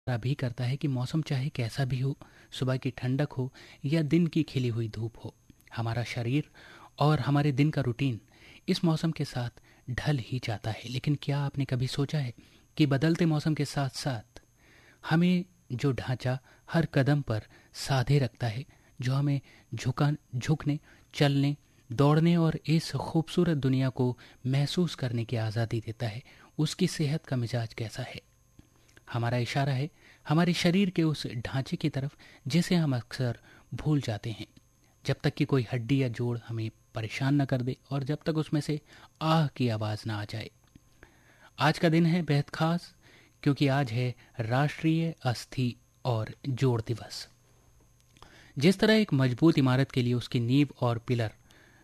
भी करता है कि मौसम चाहे कैसा भी हो, सुबह की ठंडक हो या दिन की खिली हुई धूप हो, हमारा शरीर और हमारे दिन का रूटीन इस मौसम के साथ ढल ही जाता है। लेकिन क्या आपने कभी सोचा है कि बदलते मौसम के साथ साथ हमें जो ढांचा हर कदम पर साधे रखता है, जो हमें झुकने, चलने, दौड़ने और इस खूबसूरत दुनिया को महसूस करने की आज़ादी देता है, उसकी सेहत का मिजाज कैसा है? हमारा इशारा है हमारे शरीर के उस ढांचे की तरफ जिसे हम अक्सर भूल जाते हैं, जब तक कि कोई हड्डी या जोड़ हमें परेशान न कर दे और जब तक उसमें से आह की आवाज़ ना आ जाए। आज का दिन है बेहद खास, क्योंकि आज है राष्ट्रीय अस्थि और जोड़ दिवस। जिस तरह एक मजबूत इमारत के लिए उसकी नींव और पिलर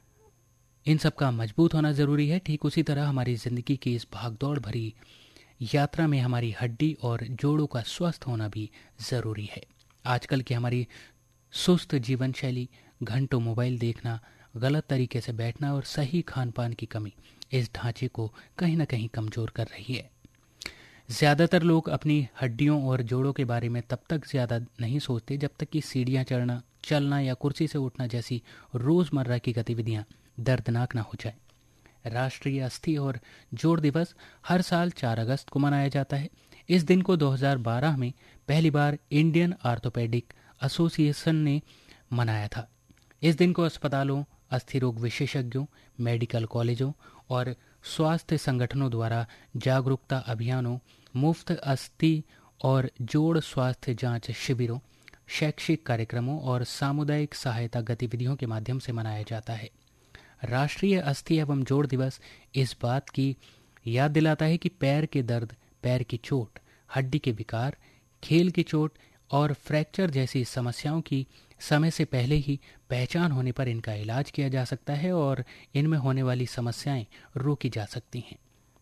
इन सब का मजबूत होना ज़रूरी है, ठीक उसी तरह हमारी ज़िंदगी की इस भागदौड़ भरी यात्रा में हमारी हड्डी और जोड़ों का स्वस्थ होना भी ज़रूरी है। आजकल की हमारी सुस्त जीवन शैली, घंटों मोबाइल देखना, गलत तरीके से बैठना और सही खान पान की कमी इस ढांचे को कहीं ना कहीं कमज़ोर कर रही है। ज़्यादातर लोग अपनी हड्डियों और जोड़ों के बारे में तब तक ज़्यादा नहीं सोचते जब तक कि सीढ़ियाँ चढ़ना, चलना या कुर्सी से उठना जैसी रोज़मर्रा की गतिविधियाँ दर्दनाक ना हो जाए। राष्ट्रीय अस्थि और जोड़ दिवस हर साल 4 अगस्त को मनाया जाता है। इस दिन को 2012 में पहली बार इंडियन आर्थोपेडिक एसोसिएशन ने मनाया था। इस दिन को अस्पतालों, अस्थि रोग विशेषज्ञों, मेडिकल कॉलेजों और स्वास्थ्य संगठनों द्वारा जागरूकता अभियानों, मुफ्त अस्थि और जोड़ स्वास्थ्य जांच शिविरों, शैक्षिक कार्यक्रमों और सामुदायिक सहायता गतिविधियों के माध्यम से मनाया जाता है। राष्ट्रीय अस्थि एवं जोड़ दिवस इस बात की याद दिलाता है कि पैर के दर्द, पैर की चोट, हड्डी के विकार, खेल की चोट और फ्रैक्चर जैसी समस्याओं की समय से पहले ही पहचान होने पर इनका इलाज किया जा सकता है और इनमें होने वाली समस्याएं रोकी जा सकती हैं।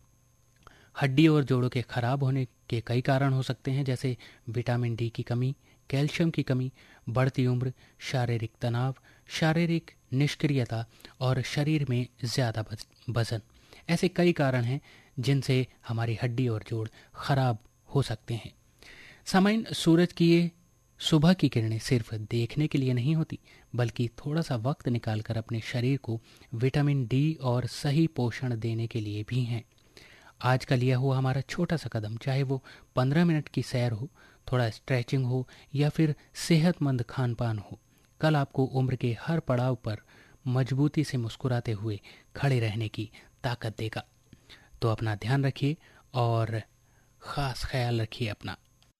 हड्डी और जोड़ों के खराब होने के कई कारण हो सकते हैं, जैसे विटामिन डी की कमी, कैल्शियम की कमी, बढ़ती उम्र, शारीरिक तनाव, शारीरिक निष्क्रियता और शरीर में ज़्यादा वजन। ऐसे कई कारण हैं जिनसे हमारी हड्डी और जोड़ खराब हो सकते हैं। सामान्य सूरज की ये सुबह की किरणें सिर्फ देखने के लिए नहीं होती, बल्कि थोड़ा सा वक्त निकालकर अपने शरीर को विटामिन डी और सही पोषण देने के लिए भी हैं। आज का लिया हुआ हमारा छोटा सा कदम, चाहे वो 15 मिनट की सैर हो, थोड़ा स्ट्रेचिंग हो या फिर सेहतमंद खान पान हो, कल आपको उम्र के हर पड़ाव पर मजबूती से मुस्कुराते हुए खड़े रहने की ताकत देगा। तो अपना ध्यान रखिए और ख़ास ख्याल रखिए अपना।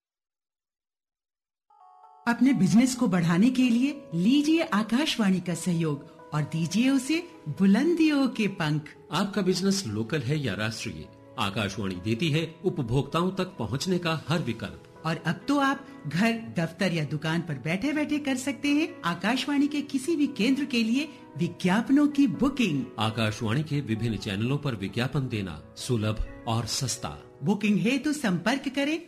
अपने बिजनेस को बढ़ाने के लिए लीजिए आकाशवाणी का सहयोग और दीजिए उसे बुलंदियों के पंख। आपका बिजनेस लोकल है या राष्ट्रीय, आकाशवाणी देती है उपभोक्ताओं तक पहुंचने का हर विकल्प। और अब तो आप घर, दफ्तर या दुकान पर बैठे बैठे कर सकते हैं आकाशवाणी के किसी भी केंद्र के लिए विज्ञापनों की बुकिंग। आकाशवाणी के विभिन्न चैनलों पर विज्ञापन देना सुलभ और सस्ता। बुकिंग है तो संपर्क करें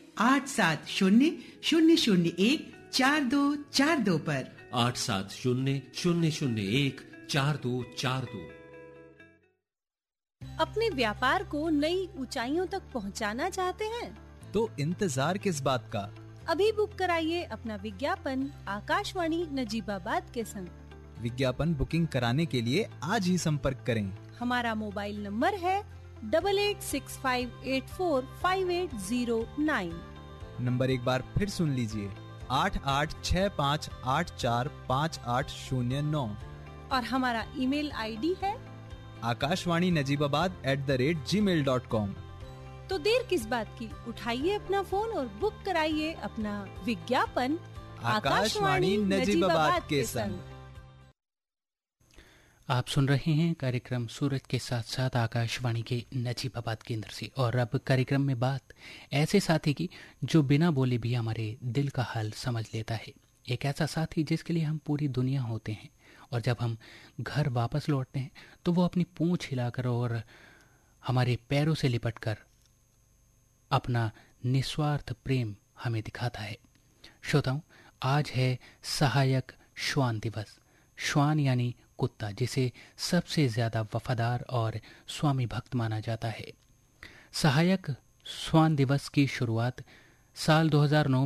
8700014242 पर। 8700014242। अपने व्यापार को नई ऊंचाइयों तक पहुंचाना चाहते हैं तो इंतजार किस बात का? अभी बुक कराइए अपना विज्ञापन आकाशवाणी नजीबाबाद के संग। विज्ञापन बुकिंग कराने के लिए आज ही संपर्क करें। हमारा मोबाइल नंबर है 8865845809। नंबर एक बार फिर सुन लीजिए, 8865845809। और हमारा ईमेल आईडी है akashwaninajibaabad@gmail.com। तो देर किस बात की, उठाइए अपना फोन और बुक कराइए अपना विज्ञापन आकाशवाणी नजीबाबाद के संग। आप सुन रहे हैं कार्यक्रम सूरज के साथ साथ आकाशवाणी के नजीबाबाद केंद्र से। और अब कार्यक्रम में बात ऐसे साथी की जो बिना बोले भी हमारे दिल का हाल समझ लेता है। एक ऐसा साथी जिसके लिए हम पूरी दुनिया होते हैं, और जब हम घर वापस लौटते हैं तो वो अपनी पूंछ हिलाकर और हमारे पैरों से लिपटकर अपना निस्वार्थ प्रेम हमें दिखाता है। श्रोताओं, आज है सहायक श्वान दिवस। श्वान यानी कुत्ता, जिसे सबसे ज़्यादा वफादार और स्वामी भक्त माना जाता है। सहायक श्वान दिवस की शुरुआत साल 2009